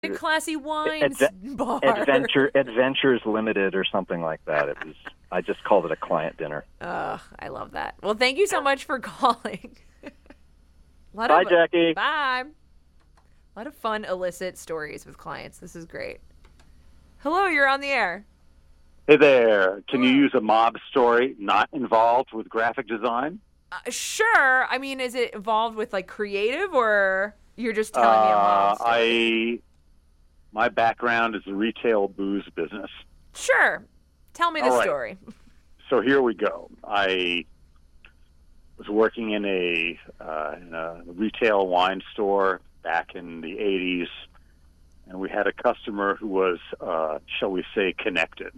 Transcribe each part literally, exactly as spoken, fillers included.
Classy Wines Adve- bar. Adventure Adventures Limited or something like that. It was. I just called it a client dinner. Oh, I love that. Well, thank you so much for calling. Bye, of, Jackie. Bye. A lot of fun, illicit stories with clients. This is great. Hello, you're on the air. Hey there. Can Hello. you use a mob story not involved with graphic design? Uh, sure. I mean, is it involved with like creative, or you're just telling uh, me a mob story? I, my background is the retail booze business. Sure. Tell me the All right. story. So here we go. I was working in a, uh, in a retail wine store back in the eighties, and we had a customer who was, uh, shall we say, connected.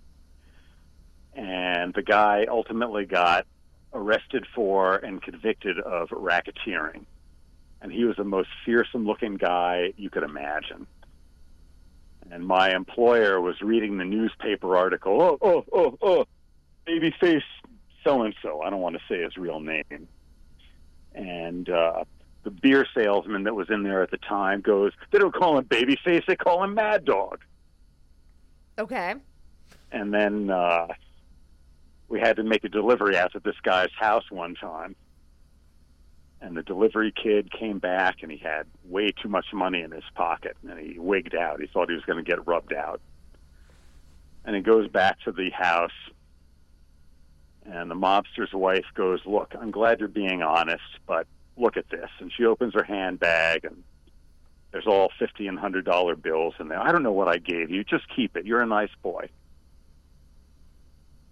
And the guy ultimately got arrested for and convicted of racketeering. And he was the most fearsome-looking guy you could imagine. And my employer was reading the newspaper article, oh, oh, oh, oh, babyface so-and-so. I don't want to say his real name. And uh, the beer salesman that was in there at the time goes, they don't call him babyface, they call him Mad Dog. Okay. And then uh, we had to make a delivery out to this guy's house one time. And the delivery kid came back, and he had way too much money in his pocket, and he wigged out. He thought he was going to get rubbed out. And he goes back to the house, and the mobster's wife goes, look, I'm glad you're being honest, but look at this. And she opens her handbag, and there's all fifty and one hundred dollar bills in there. I don't know what I gave you. Just keep it. You're a nice boy. And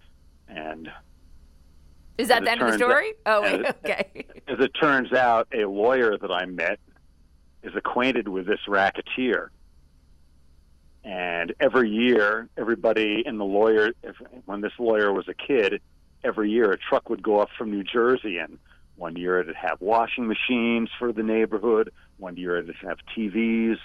is that the end of the story? Out, oh, wait, as, okay. As it turns out, a lawyer that I met is acquainted with this racketeer. And every year, everybody in the lawyer, if, when this lawyer was a kid, every year a truck would go up from New Jersey, and one year it'd have washing machines for the neighborhood, one year it'd have T Vs.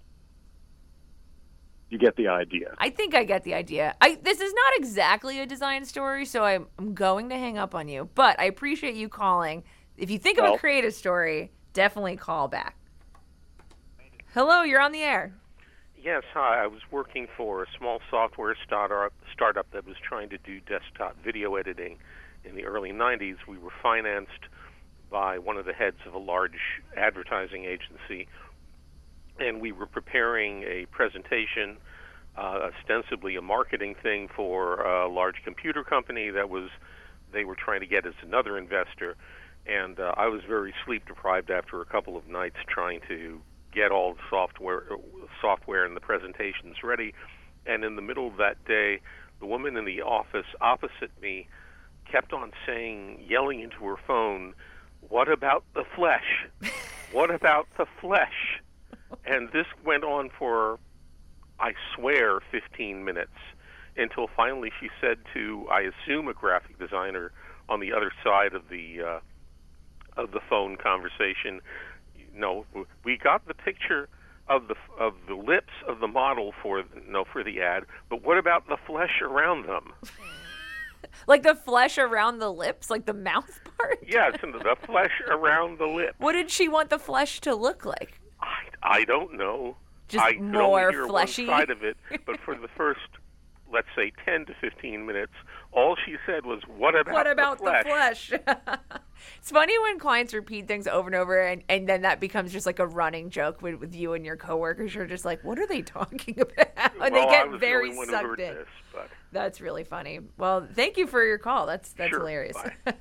You get the idea. I think I get the idea. I This is not exactly a design story, so I'm, I'm going to hang up on you. But I appreciate you calling. If you think well, of a creative story, definitely call back. Hello, you're on the air. Yes, hi. I was working for a small software startup, startup that was trying to do desktop video editing in the early nineties. We were financed by one of the heads of a large advertising agency, and we were preparing a presentation, uh, ostensibly a marketing thing for a large computer company that was they were trying to get as another investor. And uh, I was very sleep deprived after a couple of nights trying to get all the software software and the presentations ready. And in the middle of that day, the woman in the office opposite me kept on saying, yelling into her phone, "What about the flesh? What about the flesh?" And this went on for, I swear, fifteen minutes, until finally she said to, I assume, a graphic designer on the other side of the uh, of the phone conversation, "No, we got the picture of the of the lips of the model for no for the ad, but what about the flesh around them?" Like the flesh around the lips, like the mouth part? Yes, and the flesh around the lips. What did she want the flesh to look like? I, I don't know. Just I could more only hear fleshy? one side of it, but for the first, let's say, ten to fifteen minutes, all she said was, "What about, what about the flesh?" The flesh? It's funny when clients repeat things over and over, and, and then that becomes just like a running joke with, with you and your coworkers. You're just like, what are they talking about? And well, they get I was very the only one who sucked heard in. This, but... That's really funny. Well, thank you for your call. That's that's sure, hilarious. bye.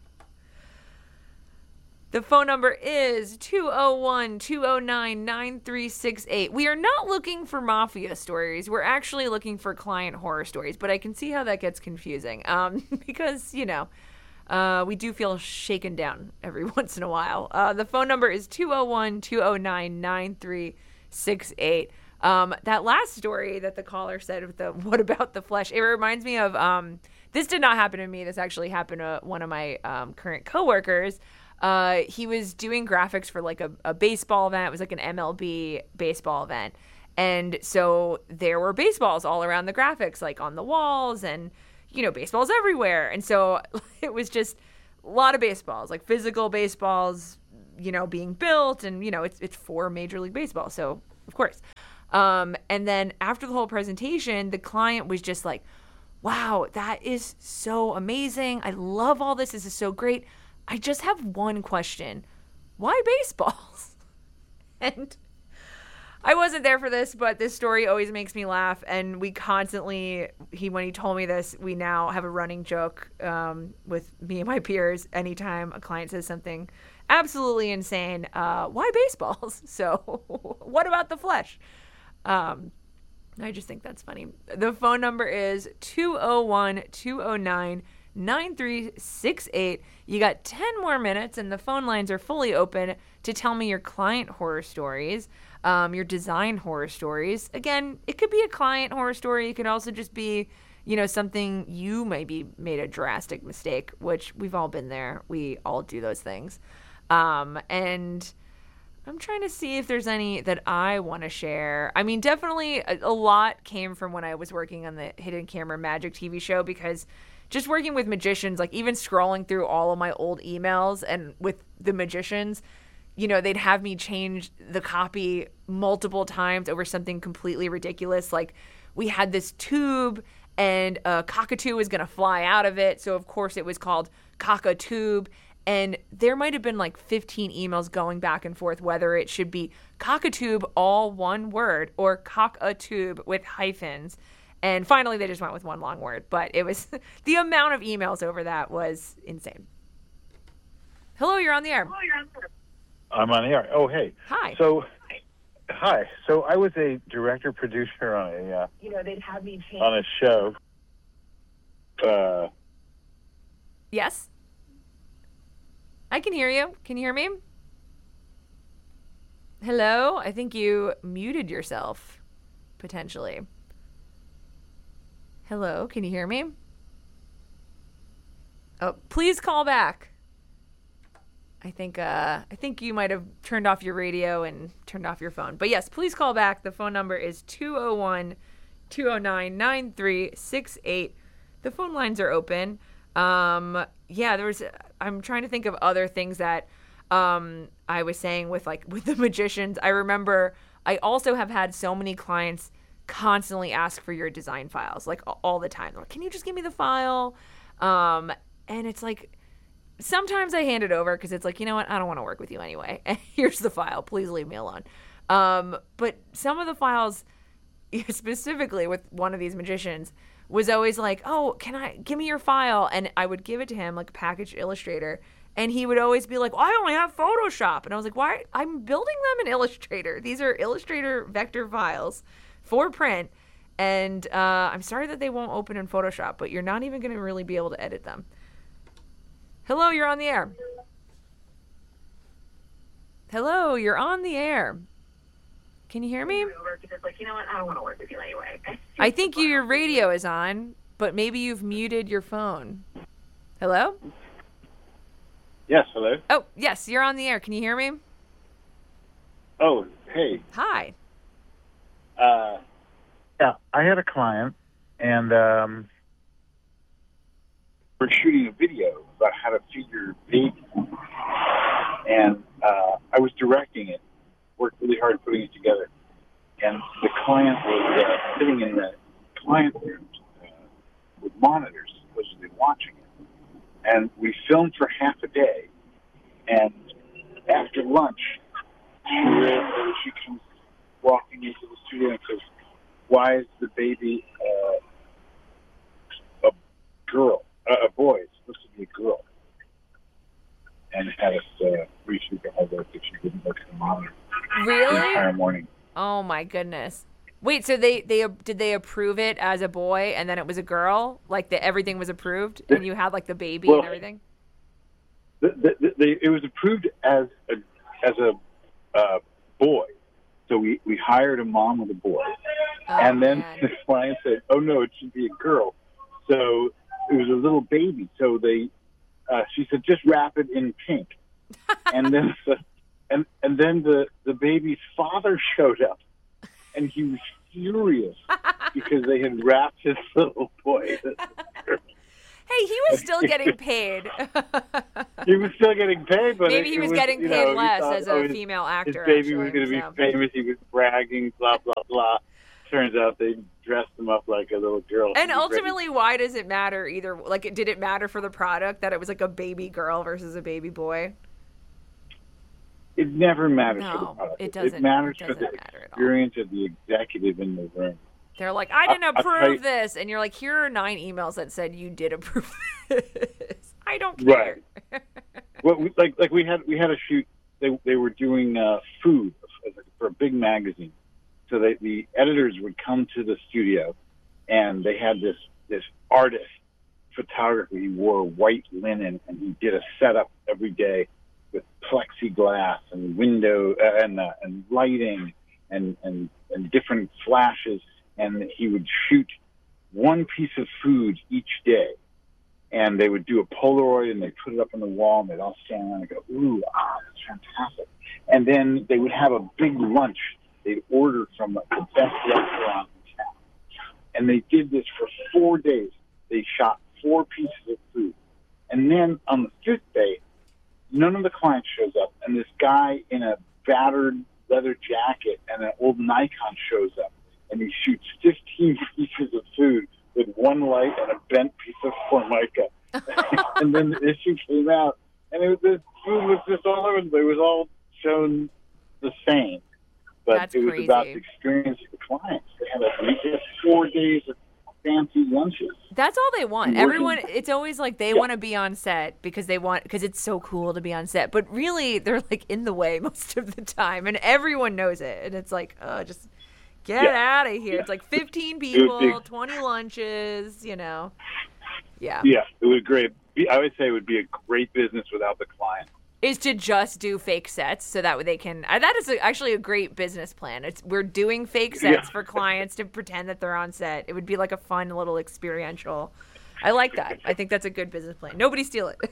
The phone number is two oh one, two oh nine, nine three six eight. We are not looking for mafia stories. We're actually looking for client horror stories, but I can see how that gets confusing um, because, you know, uh, we do feel shaken down every once in a while. Uh, the phone number is two oh one, two oh nine, nine three six eight. Um, that last story that the caller said with the "what about the flesh," it reminds me of, um, this did not happen to me. This actually happened to one of my um, current coworkers. Uh, he was doing graphics for like a, a baseball event. It was like an M L B baseball event. And so there were baseballs all around the graphics, like on the walls and, you know, baseballs everywhere. And so it was just a lot of baseballs, like physical baseballs, you know, being built. And, you know, it's, it's for Major League Baseball. So of course. Um, and then after the whole presentation, the client was just like, wow, that is so amazing. I love all this. This is so great. I just have one question. Why baseballs? And I wasn't there for this, but this story always makes me laugh. And we constantly, he when he told me this, we now have a running joke um, with me and my peers. Anytime a client says something absolutely insane, uh, why baseballs? So what about the flesh? Um, I just think that's funny. The phone number is two oh one, two oh nine, nine three six eight. You got ten more minutes, and the phone lines are fully open to tell me your client horror stories. Um, your design horror stories. Again, it could be a client horror story. It could also just be, you know, something you maybe made a drastic mistake, which we've all been there. We all do those things. Um, and I'm trying to see if there's any that I want to share. I mean, definitely a, a lot came from when I was working on the Hidden Camera Magic T V show, because just working with magicians, like even scrolling through all of my old emails and with the magicians, you know, they'd have me change the copy multiple times over something completely ridiculous. Like we had this tube and a cockatoo was going to fly out of it. So of course it was called Cockatube. And there might have been like fifteen emails going back and forth whether it should be Cockatube, all one word, or Cockatube with hyphens. And finally they just went with one long word. But it was the amount of emails over that was insane. Hello, you're on the air. Hello, you're on the air. I'm on the air. Oh, hey. Hi. So, hi. So I was a director producer on a uh, you know they'd have me change on a show. Uh, yes. I can hear you. Can you hear me? Hello. I think you muted yourself, potentially. Hello. Can you hear me? Oh, please call back. I think uh, I think you might have turned off your radio and turned off your phone. But yes, please call back. The phone number is two oh one, two oh nine, nine three six eight. The phone lines are open. Um, yeah, there was. I'm trying to think of other things that um, I was saying with like with the magicians. I remember I also have had so many clients constantly ask for your design files, like all the time. They're like, can you just give me the file? Um, and it's like, sometimes I hand it over because it's like, you know what? I don't want to work with you anyway. Here's the file. Please leave me alone. Um, but some of the files, specifically with one of these magicians, was always like, oh, can I, give me your file? And I would give it to him, like a package Illustrator. And he would always be like, well, I only have Photoshop. And I was like, why? I'm building them in Illustrator. These are Illustrator vector files for print. And uh, I'm sorry that they won't open in Photoshop, but you're not even going to really be able to edit them. Hello, you're on the air. Hello, you're on the air. Can you hear me? Because, like, you know what? I don't want to work with you anyway. I think you, your radio is on, but maybe you've muted your phone. Hello? yes, hello. Oh, yes, you're on the air. Can you hear me? Oh, hey. Hi. Uh, yeah, I had a client, and um, we're shooting a video about how to feed your baby, and uh, I was directing it. Worked really hard putting it together, and the client was uh, sitting in the client room uh, with monitors, supposedly watching it. And we filmed for half a day, and after lunch, she, read, she comes walking into the studio and says, "Why is the baby uh, a girl, uh, a boy? It's supposed to be a girl." And had us uh, reshoot the whole work if she didn't look at the monitor. Really? The entire morning. Oh my goodness. Wait, so they, they did they approve it as a boy and then it was a girl? Like the, everything was approved and you had like the baby well, and everything? The, the, the, it was approved as a as a uh, boy. So we, we hired a mom with a boy. Oh, and then man. the client said, "Oh no, it should be a girl." So it was a little baby. So they uh, she said, "Just wrap it in pink." and then the, and and then the, the baby's father showed up, and he was furious because they had wrapped his little boy. Hey, he was still getting paid. He was still getting paid, but maybe it, he was, was getting you paid know, less thought, as a oh, his, female actor. His baby actually, was going to so. be famous. He was bragging, blah blah blah. Turns out they dressed him up like a little girl. And ultimately, why does it matter either? Like, did it matter for the product that it was like a baby girl versus a baby boy? It never matters No, for the product. it doesn't- It matters it for the doesn't matter at all. experience of the executive in the room. They're like, I didn't I- I'll approve tell you- this. And you're like, here are nine emails that said you did approve this. I don't care. Right. Well, we, like like we had we had a shoot. They they were doing uh, food for a big magazine. So they, the editors would come to the studio, and they had this this artist photographer. He wore white linen, and he did a setup every day with plexiglass and window uh, and uh, and lighting and, and and different flashes. And he would shoot one piece of food each day. And they would do a Polaroid, and they'd put it up on the wall, and they'd all stand around and go, ooh, ah, that's fantastic. And then they would have a big lunch. They'd order from the best restaurant in town. And they did this for four days. They shot four pieces of food. And then on the fifth day, none of the clients shows up, and this guy in a battered leather jacket and an old Nikon shows up, and he shoots fifteen pieces of food with one light and a bent piece of formica. And then the issue came out, and it was, the food was just all over. It was all shown the same. But That's it was crazy. about the experience of the clients. They had, a, they had four days of fancy lunches. That's all they want. Working. Everyone, it's always like they Yeah. want to be on set because they want, because it's so cool to be on set. But really, they're like in the way most of the time, and everyone knows it. And it's like, oh, just get Yeah. out of here. Yeah. It's like fifteen be- people, twenty lunches, you know. Yeah. Yeah, it would great. I would say it would be a great business without the client. Is to just do fake sets so that way they can. Uh, that is a, actually a great business plan. It's we're doing fake sets Yeah. for clients to pretend that they're on set. It would be like a fun little experiential. I like that. I think that's a good business plan. Nobody steal it.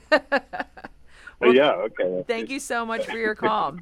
Oh, yeah, okay. Thank you so much for your call.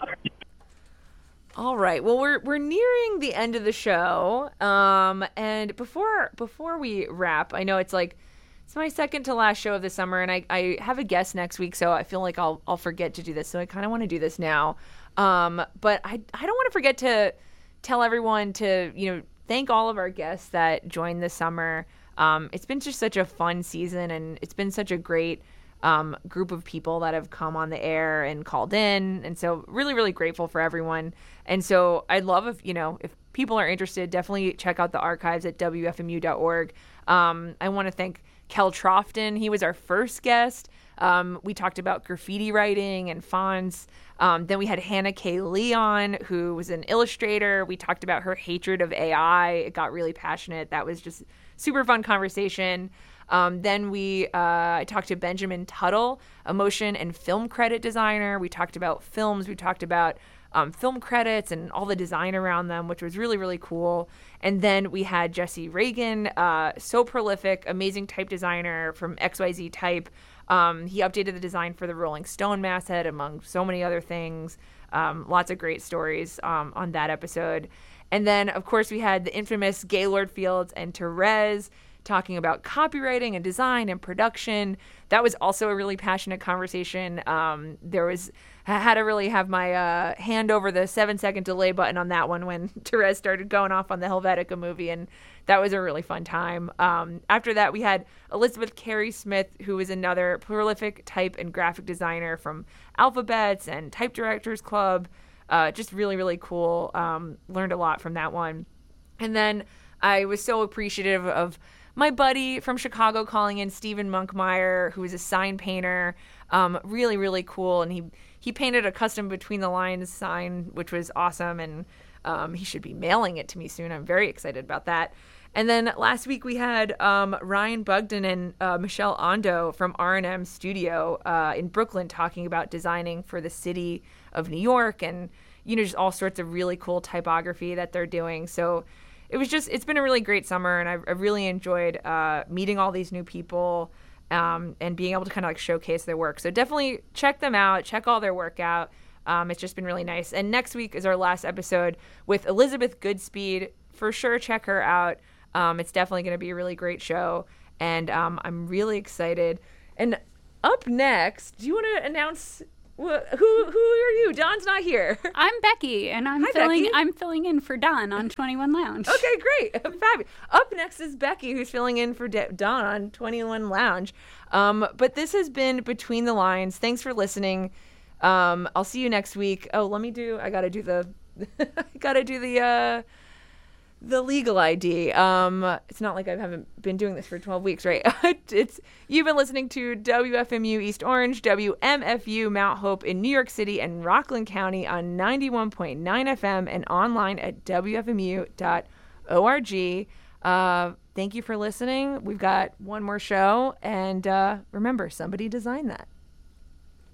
All right. Well, we're we're nearing the end of the show. Um, and before before we wrap, I know it's like it's my second to last show of the summer, and I, I have a guest next week, so I feel like I'll I'll forget to do this. So I kind of want to do this now. Um, but I I don't want to forget to tell everyone to, you know, thank all of our guests that joined this summer. Um, it's been just such a fun season, and it's been such a great um, group of people that have come on the air and called in. And so really, really grateful for everyone. And so I'd love if, you know, if people are interested, definitely check out the archives at W F M U dot org. Um, I want to thank Kel Trofton. He was our first guest. Um, we talked about graffiti writing and fonts. Um, then we had Hannah K. Leon, who was an illustrator. We talked about her hatred of A I. It got really passionate. That was just super fun conversation. Um, then we uh, I talked to Benjamin Tuttle, a motion and film credit designer. We talked about films. We talked about um, film credits and all the design around them, which was really, really cool. And then we had Jesse Reagan, uh, so prolific, amazing type designer from X Y Z Type. Um, he updated the design for the Rolling Stone masthead, among so many other things. Um, lots of great stories um, on that episode. And then, of course, we had the infamous Gaylord Fields and Therese talking about copywriting and design and production. That was also a really passionate conversation. Um, there was, I had to really have my uh, hand over the seven second delay button on that one when Therese started going off on the Helvetica movie, and that was a really fun time. Um, after that, we had Elizabeth Carey Smith, who is another prolific type and graphic designer from Alphabets and Type Directors Club. Uh, just really, really cool. Um, learned a lot from that one. And then I was so appreciative of my buddy from Chicago calling in, Stephen Monkmeyer, who is a sign painter. Um, really, really cool. And he, he painted a custom Between the Lines sign, which was awesome. And um, he should be mailing it to me soon. I'm very excited about that. And then last week we had um, Ryan Bugden and uh, Michelle Ondo from R and M Studio uh, in Brooklyn talking about designing for the city of New York and, you know, just all sorts of really cool typography that they're doing. So it was just, it's been a really great summer, and I've, I've really enjoyed uh, meeting all these new people um, and being able to kind of like showcase their work. So definitely check them out, check all their work out. Um, it's just been really nice. And next week is our last episode with Elizabeth Goodspeed. For sure, check her out. Um, it's definitely going to be a really great show. And um, I'm really excited. And up next, do you want to announce wh- who who are you? Don's not here. I'm Becky, and I'm Hi, filling Becky. I'm filling in for Don on twenty-one Lounge. Okay, great. Fabulous. Up next is Becky, who's filling in for De- Don on twenty-one Lounge. Um, but this has been Between the Lines. Thanks for listening. Um, I'll see you next week. Oh, let me do, I got to do the, I got to do the, uh, the legal I D. Um, it's not like I haven't been doing this for twelve weeks, right? It's you've been listening to W F M U East Orange, W M F U Mount Hope in New York City and Rockland County on ninety-one point nine F M and online at W F M U dot org. Uh, thank you for listening. We've got one more show, and uh, remember, somebody designed that.